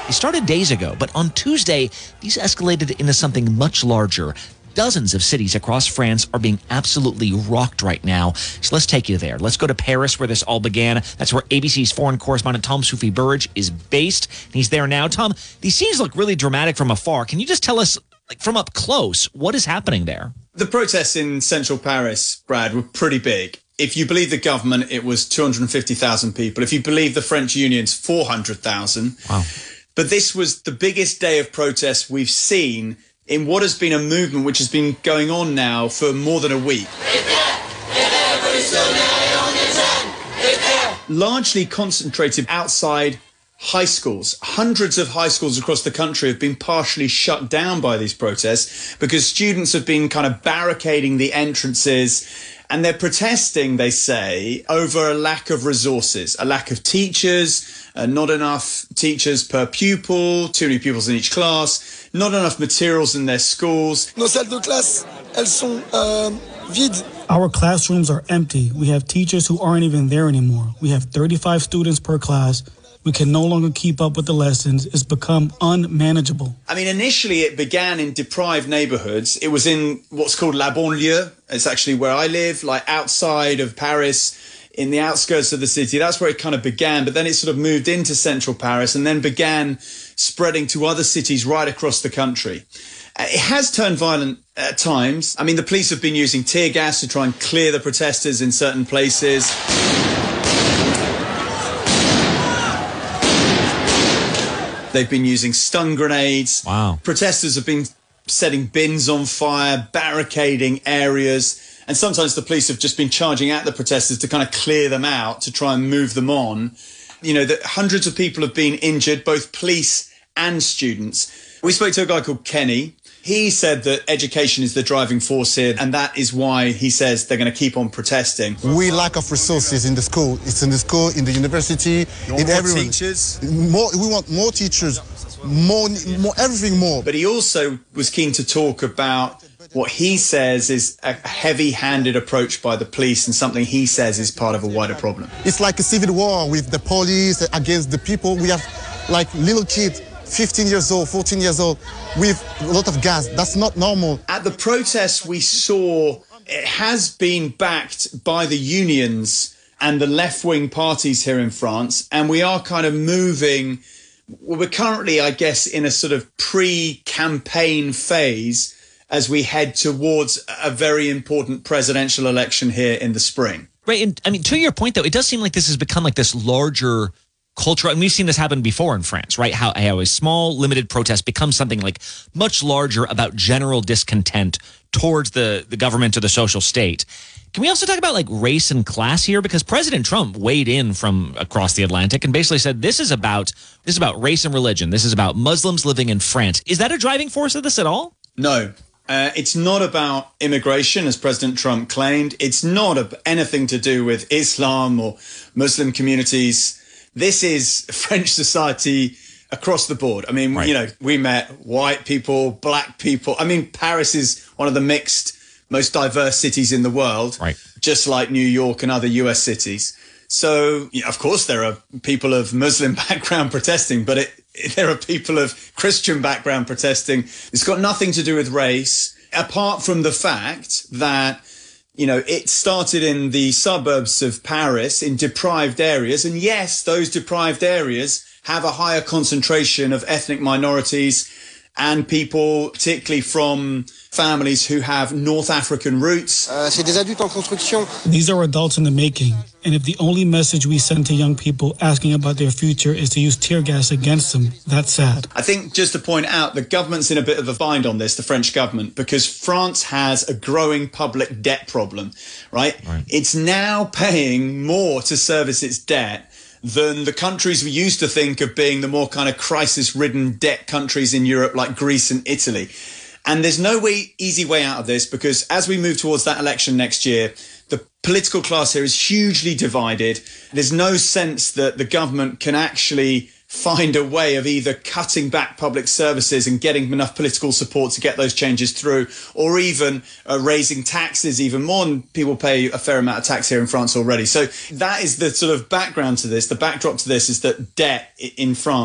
They started days ago, but on Tuesday, these escalated into something much larger. Dozens of cities across France are being absolutely rocked right now. So let's take you there. Let's go to Paris, where this all began. That's where ABC's foreign correspondent Tom Soufi-Burge is based. He's there now. Tom, these scenes look really dramatic from afar. Can you just tell us, like, from up close, what is happening there? The protests in central Paris, Brad, were pretty big. If you believe the government, it was 250,000 people. If you believe the French unions, 400,000. Wow. But this was the biggest day of protest we've seen in what has been a movement which has been going on now for more than a week. Largely concentrated outside high schools. Hundreds of high schools across the country have been partially shut down by these protests because students have been kind of barricading the entrances, and they're protesting, they say, over a lack of resources, a lack of teachers, not enough teachers per pupil, too many pupils in each class, not enough materials in their schools. Nos salles de classe, elles sont vides. Our classrooms are empty. We have teachers who aren't even there anymore. We have 35 students per class. We can no longer keep up with the lessons. It's become unmanageable. I mean, initially it began in deprived neighborhoods. It was in what's called La Banlieue. It's actually where I live, like outside of Paris, in the outskirts of the city. That's where it kind of began. But then it sort of moved into central Paris and then began spreading to other cities right across the country. It has turned violent at times. I mean, the police have been using tear gas to try and clear the protesters in certain places. They've been using stun grenades. Wow. Protesters have been setting bins on fire, barricading areas. And sometimes the police have just been charging at the protesters to kind of clear them out, to try and move them on. You know, that hundreds of people have been injured, both police and students. We spoke to a guy called Kenny. He said that education is the driving force here, and that is why he says they're going to keep on protesting. We lack of resources in the school. It's in the school, in the university, in everywhere. Teachers. More, we want more teachers, more, everything more. But he also was keen to talk about what he says is a heavy-handed approach by the police and something he says is part of a wider problem. It's like a civil war with the police against the people. We have like little kids, 15 years old, 14 years old, with a lot of gas. That's not normal. At the protests we saw, it has been backed by the unions and the left-wing parties here in France, and we are kind of moving. We're currently, I guess, in a sort of pre-campaign phase as we head towards a very important presidential election here in the spring. Right. And I mean, to your point, though, it does seem like this has become like this larger culture. And we've seen this happen before in France, right? How a small, limited protest becomes something like much larger about general discontent towards the government or the social state. Can we also talk about like race and class here? Because President Trump weighed in from across the Atlantic and basically said this is about race and religion. This is about Muslims living in France. Is that a driving force of this at all? No. It's not about immigration, as President Trump claimed. It's not anything to do with Islam or Muslim communities. This is French society across the board. I mean, right. You know, we met white people, black people. I mean, Paris is one of the most diverse cities in the world, right? Just like New York and other US cities. So, yeah, of course, there are people of Muslim background protesting, but there are people of Christian background protesting. It's got nothing to do with race, apart from the fact that, you know, it started in the suburbs of Paris, in deprived areas. And yes, those deprived areas have a higher concentration of ethnic minorities and people, particularly from families who have North African roots. C'est des adultes en construction. These are adults in the making. And if the only message we send to young people asking about their future is to use tear gas against them, that's sad. I think just to point out, the government's in a bit of a bind on this, the French government, because France has a growing public debt problem, right? It's now paying more to service its debt than the countries we used to think of being the more kind of crisis-ridden debt countries in Europe like Greece and Italy. And there's no easy way out of this, because as we move towards that election next year, the political class here is hugely divided. There's no sense that the government can actually find a way of either cutting back public services and getting enough political support to get those changes through, or even raising taxes even more. And people pay a fair amount of tax here in France already. So that is the sort of background to this. The backdrop to this is that debt in France